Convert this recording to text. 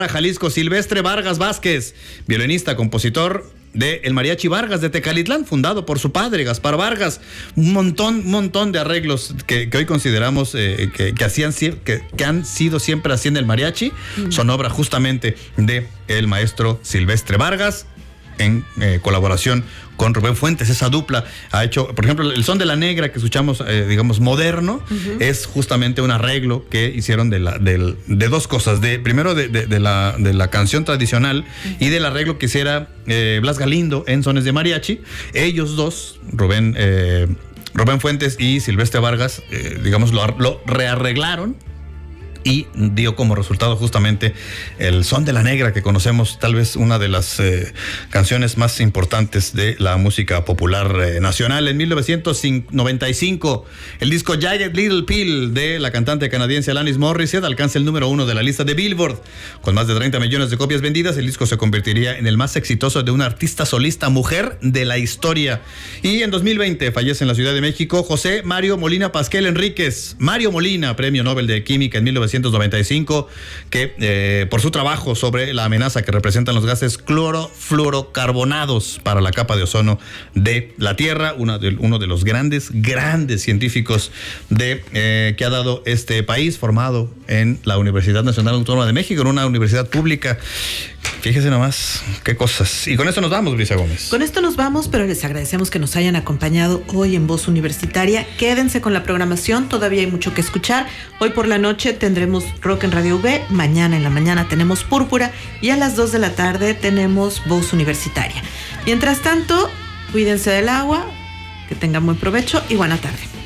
Jalisco, Silvestre Vargas Vázquez, violinista, compositor de El Mariachi Vargas de Tecalitlán, fundado por su padre, Gaspar Vargas. Un montón de arreglos que hoy consideramos que han sido siempre así en el mariachi, son obra justamente de el maestro Silvestre Vargas, en colaboración con Rubén Fuentes. Esa dupla ha hecho, por ejemplo, el Son de la Negra que escuchamos, digamos, moderno, es justamente un arreglo que hicieron de dos cosas. Primero de la canción tradicional y del arreglo que hiciera Blas Galindo en sones de mariachi. Ellos dos, Rubén Fuentes y Silvestre Vargas, digamos, lo rearreglaron y dio como resultado justamente el Son de la Negra, que conocemos, tal vez una de las canciones más importantes de la música popular nacional. En 1995, el disco Jagged Little Pill de la cantante canadiense Alanis Morissette alcanza el número 1 de la lista de Billboard. Con más de 30 millones de copias vendidas, el disco se convertiría en el más exitoso de una artista solista mujer de la historia. Y en 2020 fallece en la Ciudad de México José Mario Molina Pasquel Enríquez. Mario Molina, premio Nobel de Química en 1995, que por su trabajo sobre la amenaza que representan los gases clorofluorocarbonados para la capa de ozono de la Tierra, uno de los grandes científicos que ha dado este país, formado en la Universidad Nacional Autónoma de México, en una universidad pública. Fíjese nomás qué cosas. Y con esto nos vamos, Brisa Gómez. Con esto nos vamos, pero les agradecemos que nos hayan acompañado hoy en Voz Universitaria. Quédense con la programación, todavía hay mucho que escuchar. Hoy por la noche tendremos Rock en Radio V, mañana en la mañana tenemos Púrpura y a las 2 de la tarde tenemos Voz Universitaria. Mientras tanto, cuídense del agua, que tengan buen provecho y buena tarde.